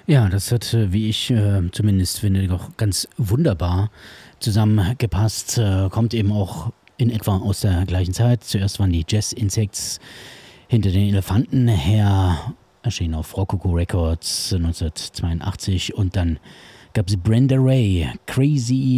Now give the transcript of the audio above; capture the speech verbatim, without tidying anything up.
Ja, das hat, äh, wie ich, äh, zumindest finde, doch ganz wunderbar zusammengepasst. Äh, kommt eben auch in etwa aus der gleichen Zeit. Zuerst waren die Jazz Insects hinter den Elefanten her, erschienen auf Rococo Records neunzehnhundertzweiundachtzig und dann gab es Brenda Ray, Crazy